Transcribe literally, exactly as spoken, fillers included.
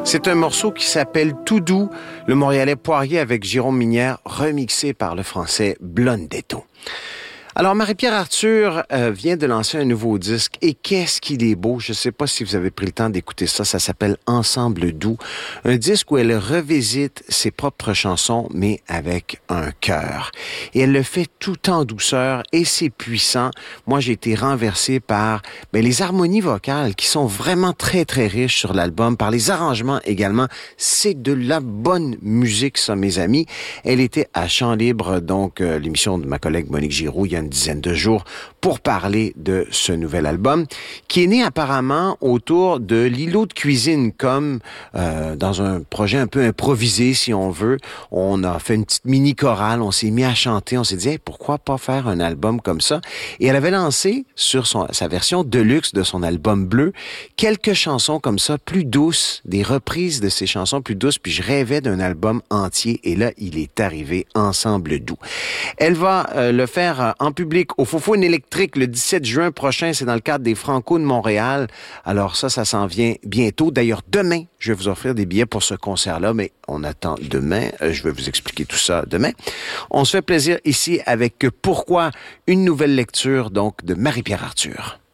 C'est un morceau qui s'appelle Tout doux, le Montréalais Poirier avec Jérôme Minière, remixé par le Français Blondetto. Alors, Marie-Pierre Arthur euh, vient de lancer un nouveau disque et qu'est-ce qu'il est beau. Je ne sais pas si vous avez pris le temps d'écouter ça. Ça s'appelle Ensemble doux. Un disque où elle revisite ses propres chansons, mais avec un cœur. Et elle le fait tout en douceur et c'est puissant. Moi, j'ai été renversé par ben, les harmonies vocales qui sont vraiment très, très riches sur l'album, par les arrangements également. C'est de la bonne musique, ça, mes amis. Elle était à Chant Libre, donc euh, l'émission de ma collègue Monique Giroux, il y a une dizaine de jours pour parler de ce nouvel album qui est né apparemment autour de l'îlot de cuisine comme euh, dans un projet un peu improvisé si on veut. On a fait une petite mini chorale, on s'est mis à chanter, on s'est dit hey, pourquoi pas faire un album comme ça et elle avait lancé sur son, sa version deluxe de son album bleu quelques chansons comme ça plus douces, des reprises de ces chansons plus douces puis je rêvais d'un album entier et là il est arrivé Ensemble doux. Elle va euh, le faire en public au Faux-Foune électrique le dix-sept juin prochain. C'est dans le cadre des Franco de Montréal. Alors ça, ça s'en vient bientôt. D'ailleurs, demain, je vais vous offrir des billets pour ce concert-là, mais on attend demain. Je vais vous expliquer tout ça demain. On se fait plaisir ici avec Pourquoi? Une nouvelle lecture, donc, de Marie-Pierre Arthur.